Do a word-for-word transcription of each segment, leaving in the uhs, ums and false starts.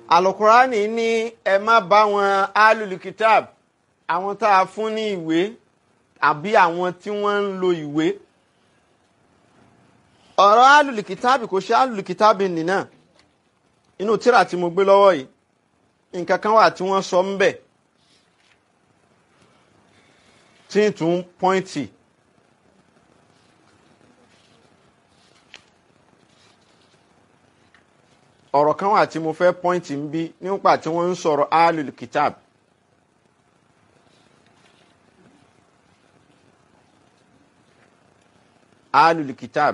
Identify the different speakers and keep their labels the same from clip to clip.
Speaker 1: Al-Qur'ani ní ẹ má bá wọn alul kitab, àwọn tá a fún ní ìwé àbí àwọn tí wọ́n ń lo ìwé. Ọ̀rọ̀ alul kitab kò ṣe alul kitab nìna inú tírà tí mo gbé lọ́wọ́ yìí nǹkan kan wà tí wọ́n sọ ń bẹ̀ tí ń tún pọ́ìntì. Ọ̀rọ̀ kan wà tí mo fẹ́ pọ́ìntì ń bí nípa tí wọ́n ń sọ̀rọ̀ alul kitab. Alul kitab.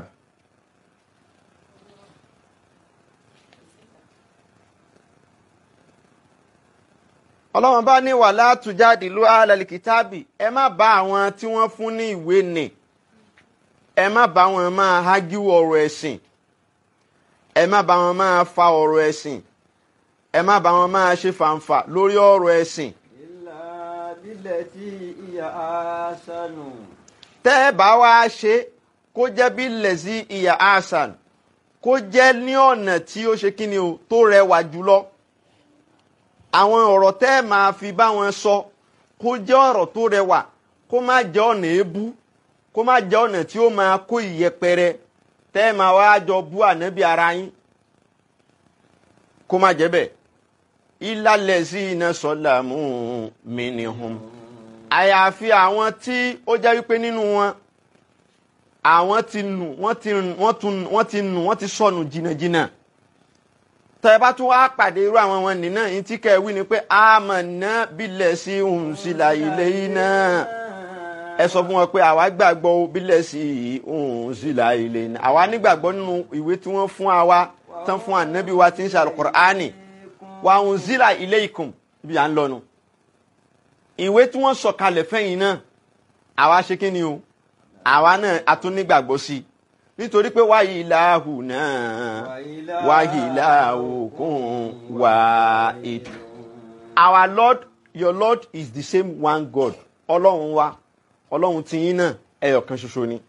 Speaker 1: Ọlọ́run bá ní wala tujadilu alal kitabi, ẹ má bá àwọn tí wọ́n fún ní ìwé nì, ẹ má bá wọn máa hágíwò ọ̀rọ̀ ẹ̀sìn, ẹ má bá wọn máa fa ọ̀rọ̀ ẹ̀sìn, ẹ má bá wọn máa ṣe fàǹfà lórí ọ̀rọ̀ ẹ̀sìn.
Speaker 2: Illa billati hiya ahsanu.
Speaker 1: Tẹ́ ẹ bá wá ṣe kó jẹ́ billati hiya ahsan, kó jẹ́ ní ọ̀nà tí ó ṣe kíni o tó rẹwà jùlọ. Àwọn ọ̀rọ̀ tẹ́ ẹ máa fi bá wọn sọ kó jẹ́ ọ̀rọ̀ tó rẹwà, kó má jẹ́ ọ̀nà èébú, kó má jẹ́ ọ̀nà tí ó máa kó ìyẹpẹrẹ tẹ́ ẹ máa wá jọ bú ànábì ara yín, kó má jẹ́ bẹ́ẹ̀. Illa lezina salamu minhum, àyàfi àwọn tí ó jẹ́ wípé nínú wọn àwọn ti nù wọ́n ti wọ́n ti nù wọ́n ti sọnù jìnnàjìnnà. Tẹ́ bá tún wá pàdé irú àwọn wọn nínà yín tí kẹ́ wí ni pé amanna billazi unsila ilayna, ẹ sọ fún wọn pé àwa gbàgbọ́ billazi unsila ilayna, àwa nígbàgbọ́ nínú ìwé tí wọ́n fún àwa tán fún ànábì wa tí ń ṣe al-Qur'ani wa unsila ilaykum bí à ń lọ́nu. Ìwé tí wọ́n sọ kalẹ̀ fẹ́yìn náà àwa ṣe kí ni o, àwa náà a tún nígbàgbọ́ sí nítorí pé wa ilahuna wa ilahukum wahid. Our Lord, your Lord is the same one God. Ọlọ́run wa, Ọlọ́run tí yín náà ẹyọ kan ṣoṣo ni.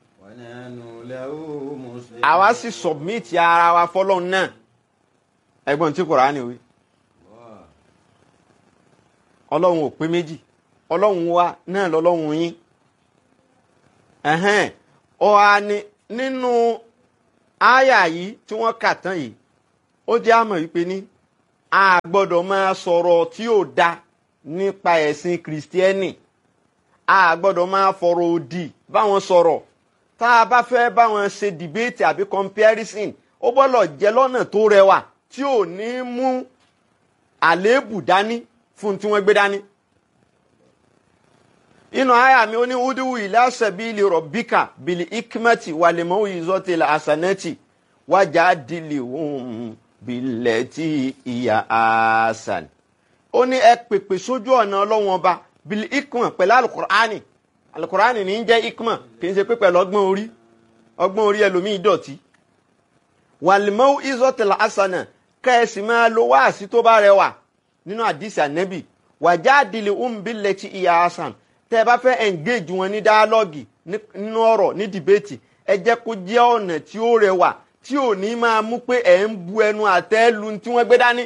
Speaker 1: Àwa sì submit ara wa fọ́lọ́run náà. Ẹgbọ́n tí Kùránì wí. Ọlọ́run ò pé méjì. Ọlọ́run wa náà lọ́lọ́run yín. Ẹ̀hẹ́n. Ó wá ní nínú àyà yìí tí wọ́n kà tán yìí, ó jẹ́ àmọ̀ wípé ní a gbọ́dọ̀ máa sọ̀rọ̀ tí ò da nípa ẹ̀sìn kìrìsìtẹ́nì, a gbọ́dọ̀ máa fọ̀rọ̀ òdì báwọn sọ̀rọ̀. Tá a bá fẹ́ báwọn ṣe debate àbí comparison, ó gbọ́dọ̀ jẹ́ lọ́nà tó rẹwà tí ò ní mú àléébù dání fún tí wọ́n gbé dání. Inú àyà mi ó ní udu ila sabili rabbika bil hikmati wal mau'izati al hasanati wajadilhum billati hiya ahsan. Ó ní ẹ pèpè sójú ọ̀nà Ọlọ́run Ọba bil hikma pẹ̀lú al-Qur'ani. Al-Qur'ani ní jẹ́ hikma, kì í ṣe pé pẹ̀lú ọgbọ́n orí, ọgbọ́n orí ẹlòmíì dọ̀tí. Wal mau'izati al hasana, kẹ́ẹ̀sì máa lo wáàsí tó bá rẹwà nínú àdìsí ànẹ́bì. Wajadilhum billati hiya ahsan, tẹ́ bá fẹ́ engage wọn ní dialogue, nínú ọ̀rọ̀, ní debate, ẹ jẹ́ kó jẹ́ ọ̀nà tí ó rẹwà tí ò ní máa mú pé ẹ̀ ń bu ẹnu àtẹ́ lu tí wọ́n gbé dání.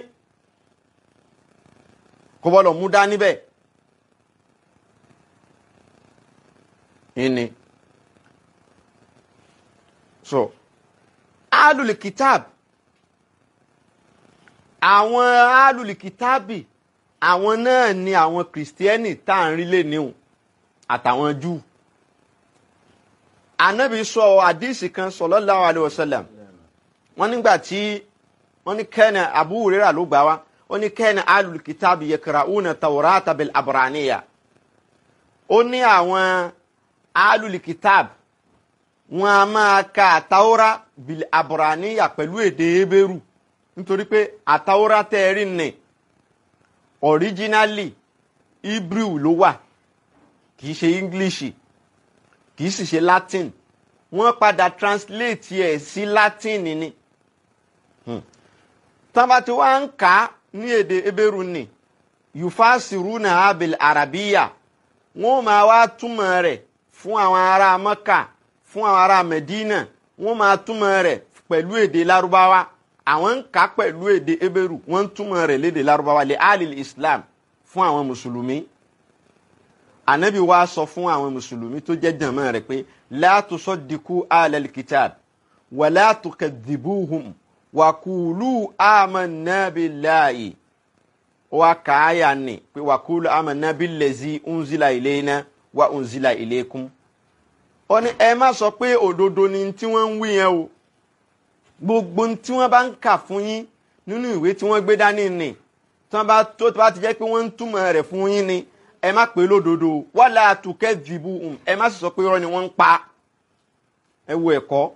Speaker 1: Kò gbọ́dọ̀ mú dání bẹ́ẹ̀. Ìní. So, alul kitab, àwọn alul kitabi, àwọn náà ni àwọn kìrìsìtẹ́nì tá à ń rí lé níhùn àtàwọn Júù. Ànábì sọ àdísì kan sallallahu alaihi wasallam. Wọ́n nígbà tí wọ́n ní kana Abu Hurairah ló gbà wá, ó ní kana alul kitabi yakra'una tawrata bil abraniya. Ó ní àwọn alul kitab wọ́n a máa ka àtàwọ́rá bil abraniya pẹ̀lú èdè Hébérù, nítorí pé àtàwọ́rá tẹ́ẹ̀rí nì originally Hebrew ló wà, kìí ṣe English, kìí sì ṣe Latin. Wọ́n padà translate ẹ̀ sí Latin ni. Hmm. Tán bá ti wá ń kà ní èdè Hébérù ni yufasiruna bil arabiya, wọ́n máa wá túmọ̀ rẹ̀ fún àwọn ará Mẹ́kà, fún àwọn ará Medina, wọ́n máa túmọ̀ rẹ̀ pẹ̀lú èdè Lárúbáwá. àwọn ń kà pẹ̀lú èdè Hébérù wọ́n ń túmọ̀ rẹ̀ lédè Lárúbáwá lé alil Islam fún àwọn mùsùlùmí. Ànábì wa sọ fún àwọn mùsùlùmí tó jẹ́ jàmá rẹ̀ pé la tusaddiqu alal kitab wa la tukadhibuhum wa qulu amanna billahi. Wa kàáyà ni pé wa qulu amanna billazi unzila ilayna wa unzila ilaykum. Ó ní ẹ má sọ pé òdodo ni tí wọ́n ń wí yẹn o. Gbogbo tí wọ́n bá ń kà fún yín nínú ìwé tí wọ́n gbé dání ni tí wọ́n bá tó bá ti jẹ́ pé wọ́n ń túmọ̀ rẹ̀ fún yín ni ẹ má pè lódodo wala tukadhibuhum ẹ má sì sọ pé irọ́ ni wọ́n ń pa. Ẹ wo ẹ̀kọ́.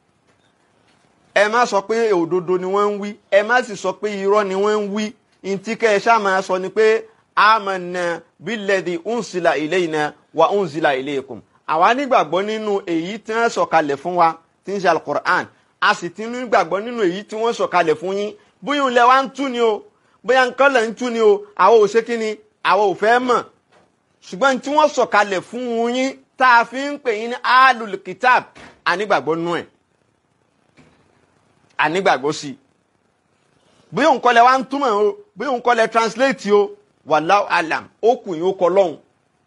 Speaker 1: Ẹ má sọ pé òdodo ni wọ́n ń wí ẹ má sì sọ pé irọ́ ni wọ́n ń wí. Ntí kẹ́ ẹ ṣáà máa sọ ni pé amanna billadhi unsila ilayna wa unzila ilaykum. Àwa nígbàgbọ́ nínú èyí tí wọ́n sọ̀kalẹ̀ fún wa tí ń ṣe al-Qur'an a sì ti nígbàgbọ́ nínú èyí tí wọ́n sọ̀kalẹ̀ fún yín bóyá ń lẹ wá ń tú ni o bóyá nǹkan lẹ̀ ń tú ni o àwa ò ṣe kí ni àwa ò fẹ́ mọ̀ ṣùgbọ́n tí wọ́n sọ̀kalẹ̀ fún yín tá a fi ń pè yín ní alul kitab ànígbàgbọ́ nú ẹ̀ ànígbàgbọ́ sí i bóyá nǹkan lẹ wá ń túmọ̀ o bóyá nǹkan lẹ translate o wallahu alam ó kù yín ó kọ lọ́hùn.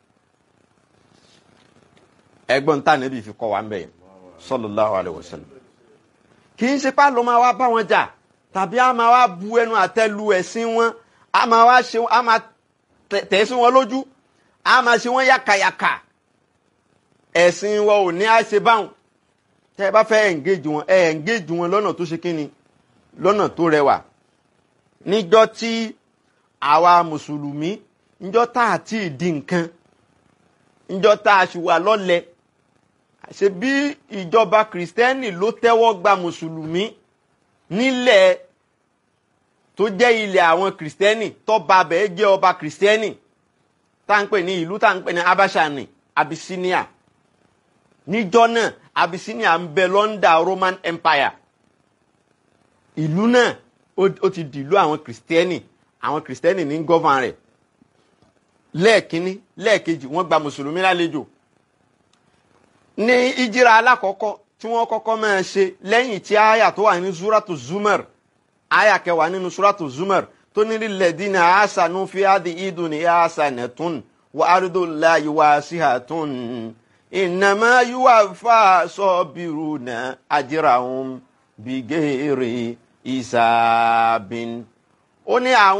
Speaker 1: Ẹgbọ́n tá Ànábì fi kọ́ wa ń bẹ̀ yẹn sallallahu alaihi wasallam. Kì í ṣe pá ló máa wá bá wọn jà tàbí a máa wá bu ẹnu àtẹ́lu ẹ̀sìn wọn a máa wá ṣe a máa tẹ̀ sí wọn lójú a máa ṣe wọn yàkàyàkà ẹ̀sìn wọn ò ní á ṣe báwọn. Tẹ́ ẹ bá fẹ́ engage wọn ẹ engage wọn lọ́nà tó ṣe kíni lọ́nà tó rẹwà. Níjọ́ tí àwa mùsùlùmí níjọ́ tá a ti di nǹkan níjọ́ tá a ṣì wà lọ́lẹ̀ ṣe bí ìjọba kìrìsìtẹ́nì ló tẹ́wọ́ gba mùsùlùmí nílẹ̀ tó jẹ́ ilẹ̀ àwọn kìrìsìtẹ́nì tọ́ba bẹ́ẹ̀ jẹ́ ọba kìrìsìtẹ́nì tá ń pè ní ìlú tá ń pè ní Abashani Abyssinia. Níjọ́ náà Abyssinia ń bẹ lọ́ndà Roman Empire. Ìlú náà ó ti dìlú àwọn kìrìsìtẹ́nì àwọn kìrìsìtẹ́nì ní gọ́van rẹ̀. Lẹ́ẹ̀kínní lẹ́ẹ̀kejì wọ́n gba mùsùlùmí lálejò. Ní ìjírà alákọ̀ọ́kọ́ tí wọ́n kọ́kọ́ máa ṣe lẹ́yìn tí àyà tó wà ní Suratu Zumar àyà kẹwàá nínú Suratu Zumar tó ní lilladhina ahsanu fi hadhihi dunya hasanatun wa ardullahi wasi'atun innama yuwaffa sabiruna ajrahum bighairi hisabin. Ó ní àwọn